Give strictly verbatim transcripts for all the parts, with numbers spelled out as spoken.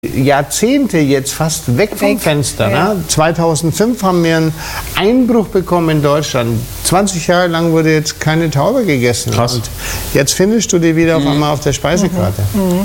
Jahrzehnte jetzt fast weg vom weg. Fenster. Ja. Ne? zweitausendfünf haben wir einen Einbruch bekommen in Deutschland. zwanzig Jahre lang wurde jetzt keine Taube gegessen. Krass. Und jetzt findest du die wieder mhm. auf einmal auf der Speisekarte. Mhm.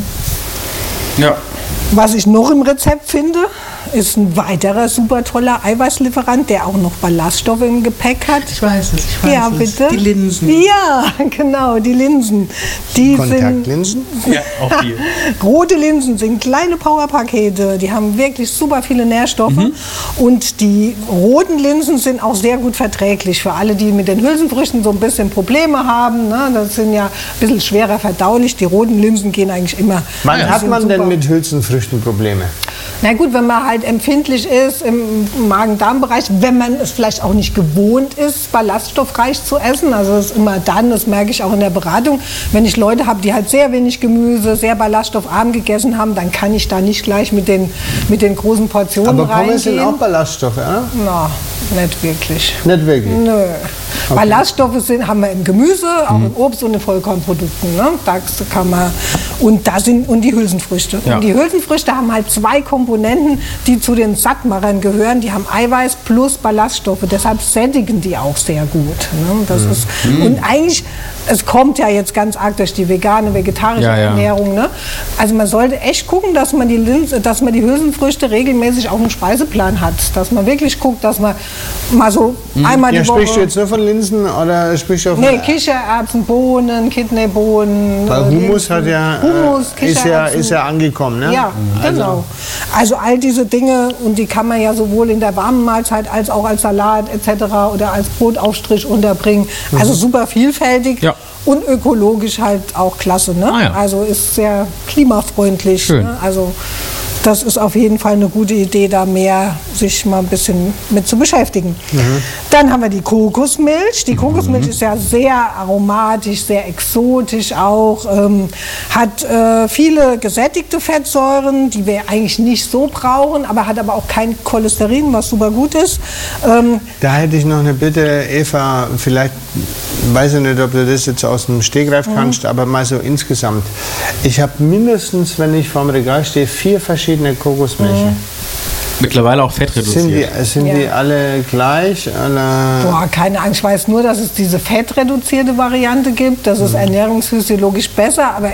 Ja. Was ich noch im Rezept finde, ist ein weiterer super toller Eiweißlieferant, der auch noch Ballaststoffe im Gepäck hat. Ich weiß es, ich weiß ja, es. Bitte? Die Linsen. Ja, genau, die Linsen. Die Kontaktlinsen? Sind, ja, auch die. Rote Linsen sind kleine Powerpakete, die haben wirklich super viele Nährstoffe. Mhm. Und die roten Linsen sind auch sehr gut verträglich für alle, die mit den Hülsenfrüchten so ein bisschen Probleme haben. Ne? Das sind ja ein bisschen schwerer verdaulich. Die roten Linsen gehen eigentlich immer. Wann ja, hat man super. denn mit Hülsenfrüchten Probleme? Na gut, wenn man halt empfindlich ist im Magen-Darm-Bereich, wenn man es vielleicht auch nicht gewohnt ist, ballaststoffreich zu essen. Also das ist immer dann, das merke ich auch in der Beratung, wenn ich Leute habe, die halt sehr wenig Gemüse, sehr ballaststoffarm gegessen haben, dann kann ich da nicht gleich mit den, mit den großen Portionen Aber reingehen. Aber Pommes sind auch Ballaststoffe, ja? Na, nicht wirklich. Nicht wirklich? Nö. Okay. Ballaststoffe sind, haben wir im Gemüse, auch mhm. im Obst und in Vollkornprodukten. Ne? Da kann man, und, da sind, und die Hülsenfrüchte. Ja. Und die Hülsenfrüchte haben halt zwei Komponenten, die zu den Sattmachern gehören. Die haben Eiweiß plus Ballaststoffe. Deshalb sättigen die auch sehr gut. Ne? Das mhm. ist, und eigentlich, es kommt ja jetzt ganz arg durch die vegane, vegetarische ja, ja. Ernährung. Ne? Also man sollte echt gucken, dass man, die Linse, dass man die Hülsenfrüchte regelmäßig auf dem Speiseplan hat. Dass man wirklich guckt, dass man mal so mhm. einmal ja, die Woche... Sprichst du jetzt nur von Linsen oder sprichst du auch von... Nee, Kichererbsen, Bohnen, Kidneybohnen. Weil Hummus hat ja, Hummus, äh, ist ja, ist ja angekommen, ne? Ja, also. genau. Also all diese Dinge, und die kann man ja sowohl in der warmen Mahlzeit als auch als Salat et cetera oder als Brotaufstrich unterbringen. Mhm. Also super vielfältig. Ja. Und ökologisch halt auch klasse. Ne? Ah, ja. Also ist sehr klimafreundlich. Schön. Ne? Also das ist auf jeden Fall eine gute Idee, da mehr sich mal ein bisschen mit zu beschäftigen. Mhm. Dann haben wir die Kokosmilch. Die Kokosmilch mhm. ist ja sehr aromatisch, sehr exotisch auch, ähm, hat äh, viele gesättigte Fettsäuren, die wir eigentlich nicht so brauchen, aber hat aber auch kein Cholesterin, was super gut ist. Ähm, da hätte ich noch eine Bitte, Eva, vielleicht, weiß ich nicht, ob du das jetzt aus dem Stegreif mhm. kannst, aber mal so insgesamt. Ich habe mindestens, wenn ich vorm Regal stehe, vier verschiedene Kokosmilch. Mhm. Mittlerweile auch fettreduziert. Sind die, sind ja. die alle gleich? Alle Boah, keine Angst. Ich weiß nur, dass es diese fettreduzierte Variante gibt. Das ist mhm. ernährungsphysiologisch besser, aber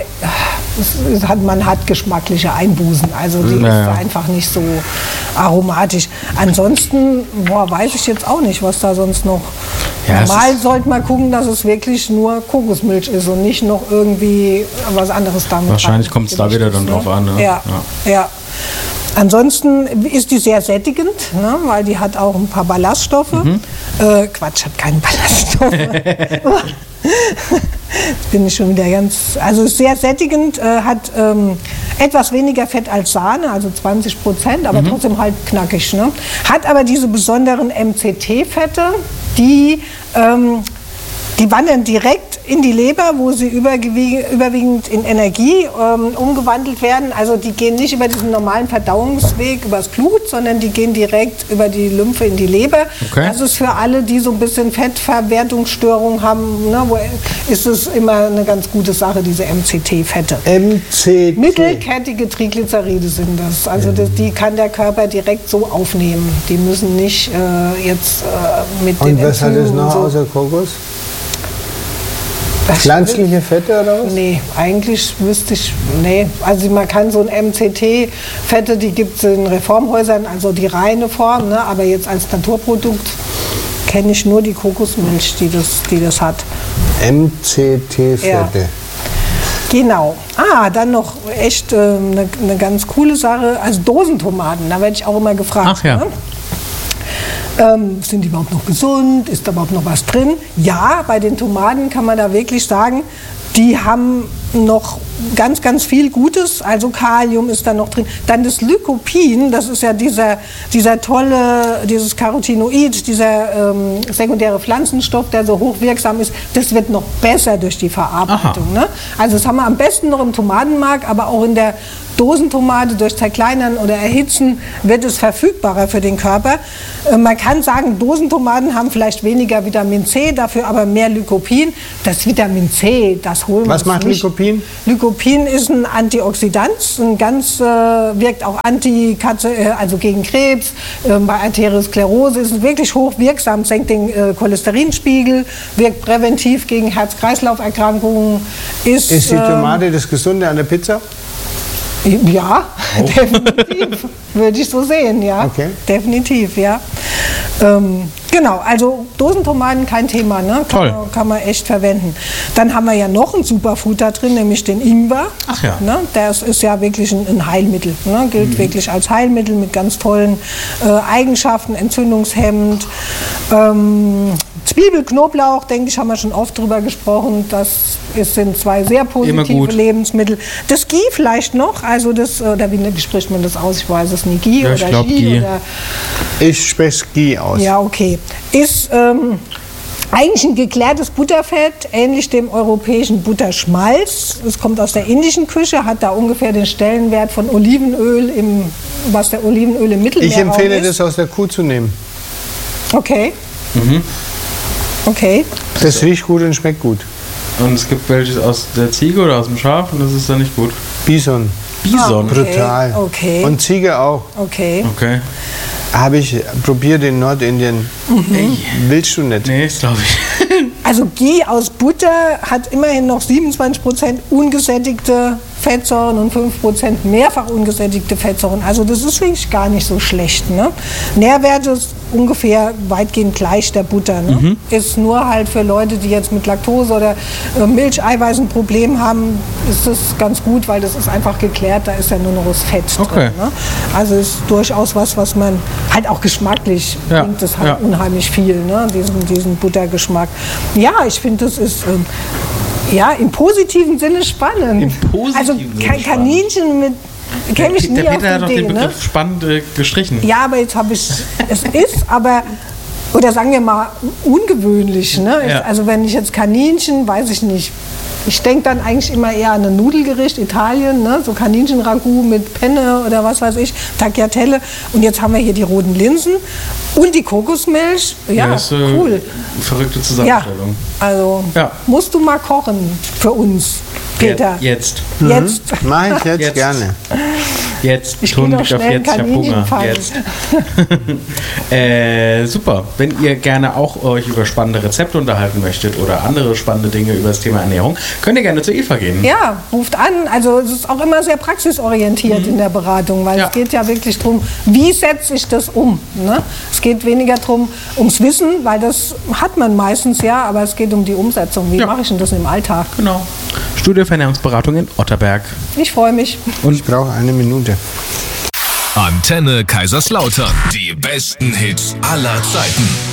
es, es hat, man hat geschmackliche Einbußen. Also die ja, ist ja. einfach nicht so aromatisch. Ansonsten boah, weiß ich jetzt auch nicht, was da sonst noch... Ja, normal sollte man gucken, dass es wirklich nur Kokosmilch ist und nicht noch irgendwie was anderes damit. Wahrscheinlich kommt es da wieder dann drauf an. Ne? Ja, ja. ja. Ansonsten ist die sehr sättigend, ne, weil die hat auch ein paar Ballaststoffe. Mhm. Äh, Quatsch, hat keine Ballaststoffe. Jetzt bin ich schon wieder ganz... Also sehr sättigend, äh, hat ähm, etwas weniger Fett als Sahne, also zwanzig Prozent, aber mhm. trotzdem halt knackig. Ne? Hat aber diese besonderen M C T-Fette, die, ähm, die wandern direkt in die Leber, wo sie überwiegend in Energie ähm, umgewandelt werden. Also die gehen nicht über diesen normalen Verdauungsweg übers Blut, sondern die gehen direkt über die Lymphe in die Leber. Okay. Das ist für alle, die so ein bisschen Fettverwertungsstörungen haben, ne, wo ist es immer eine ganz gute Sache, diese M C T-Fette. M C T. Mittelkettige Triglyceride sind das. Also das, die kann der Körper direkt so aufnehmen. Die müssen nicht äh, jetzt äh, mit Und den Und was hat es noch so außer Kokos? Pflanzliche Fette oder was? Nee, eigentlich wüsste ich, nee. Also man kann so ein M C T-Fette, die gibt es in Reformhäusern, also die reine Form, ne? Aber jetzt als Naturprodukt kenne ich nur die Kokosmilch, die das, die das hat. M C T-Fette. Ja. Genau. Ah, dann noch echt eine äh, ne, ne ganz coole Sache, also Dosentomaten, da werde ich auch immer gefragt. Ach ja. Ne? Ähm, sind die überhaupt noch gesund? Ist da überhaupt noch was drin? Ja, bei den Tomaten kann man da wirklich sagen, die haben noch ganz, ganz viel Gutes, also Kalium ist da noch drin. Dann das Lycopin, das ist ja dieser, dieser tolle, dieses Carotinoid, dieser ähm, sekundäre Pflanzenstoff, der so hochwirksam ist, das wird noch besser durch die Verarbeitung. Ne? Also das haben wir am besten noch im Tomatenmark, aber auch in der Dosentomate durch Zerkleinern oder Erhitzen wird es verfügbarer für den Körper. Äh, man kann sagen, Dosentomaten haben vielleicht weniger Vitamin C, dafür aber mehr Lycopin. Das Vitamin C, das holen wir Was macht nicht. Lycopin? Lycopin Lycopin ist ein Antioxidant, ein ganz, äh, wirkt auch anti äh, also gegen Krebs, äh, bei Arteriosklerose ist es wirklich hochwirksam, senkt den äh, Cholesterinspiegel, wirkt präventiv gegen Herz-Kreislauf-Erkrankungen. Ist, ist die äh, Tomate das Gesunde an der Pizza? Ja, oh. definitiv, würde ich so sehen, ja, okay. definitiv, ja. Ähm, genau, also Dosentomaten kein Thema, ne? Kann, man, kann man echt verwenden. Dann haben wir ja noch ein Superfood da drin, nämlich den Ingwer. Ach ja. Ne? Das ist ja wirklich ein, ein Heilmittel, ne? Gilt mhm. wirklich als Heilmittel mit ganz tollen äh, Eigenschaften, entzündungshemmend. Ähm, Zwiebel, Knoblauch, denke ich, haben wir schon oft drüber gesprochen. Das ist, sind zwei sehr positive Lebensmittel. Das Ghee vielleicht noch, also das, oder wie, wie spricht man das aus? Ich weiß es nicht. Ghee ja, oder glaub, Ghee? Oder ich spreche Ghee aus. Ja, okay. Ist ähm, eigentlich ein geklärtes Butterfett, ähnlich dem europäischen Butterschmalz. Es kommt aus der indischen Küche, hat da ungefähr den Stellenwert von Olivenöl, im, was der Olivenöl im Mittelmeerraum ist. Ich empfehle das aus der Kuh zu nehmen. Okay. Mhm. Okay. Das riecht gut und schmeckt gut. Und es gibt welches aus der Ziege oder aus dem Schaf und das ist dann nicht gut. Bison. Bison? Okay. Brutal. Okay. Und Ziege auch. Okay. Okay. Habe ich probiert in Nordindien. Mhm. Willst du nicht? Nee, das glaube ich. Also Ghee aus Butter hat immerhin noch siebenundzwanzig Prozent ungesättigte Fettsäuren und fünf Prozent mehrfach ungesättigte Fettsäuren. Also das ist wirklich gar nicht so schlecht. Ne? Nährwerte ist ungefähr weitgehend gleich der Butter. Ne? Mhm. Ist nur halt für Leute, die jetzt mit Laktose oder äh, Milcheiweiß ein Problem haben, ist das ganz gut, weil das ist einfach geklärt, da ist ja nur noch das Fett okay. drin. Ne? Also ist durchaus was, was man halt auch geschmacklich ja. bringt, das halt ja. unheimlich viel, ne? diesen, diesen Buttergeschmack. Ja, ich finde, das ist ähm, ja, im positiven Sinne spannend. Im positiven also Sinne Kaninchen mit käme ich nie der auf Peter hat doch die Idee, den Begriff ne? spannend äh, gestrichen. Ja, aber jetzt habe ich, es ist aber, oder sagen wir mal, ungewöhnlich. Ne? Ja. Also wenn ich jetzt Kaninchen, weiß ich nicht, ich denke dann eigentlich immer eher an ein Nudelgericht, Italien, ne? So Kaninchen-Ragout mit Penne oder was weiß ich, Tagliatelle. Und jetzt haben wir hier die roten Linsen und die Kokosmilch. Ja, ja ist, äh, cool. Verrückte Zusammenstellung. Ja, also ja. musst du mal kochen für uns, Peter. Jetzt. Jetzt. Mhm. Mach ich jetzt, jetzt gerne. Jetzt. Ich Tun gehe dich doch auf schnell jetzt. Ich habe Hunger. Jetzt. äh, super. Wenn ihr gerne auch euch über spannende Rezepte unterhalten möchtet oder andere spannende Dinge über das Thema Ernährung, könnt ihr gerne zu Eva gehen. Ja, ruft an. Also es ist auch immer sehr praxisorientiert mhm. in der Beratung, weil ja. es geht ja wirklich darum, wie setze ich das um. Ne? Es geht weniger darum, ums Wissen, weil das hat man meistens ja, aber es geht um die Umsetzung. Wie ja. mache ich denn das im Alltag? Genau. Studio für Ernährungsberatung in Otterberg. Ich freue mich. Und ich brauche eine Minute. Antenne Kaiserslautern. Die besten Hits aller Zeiten.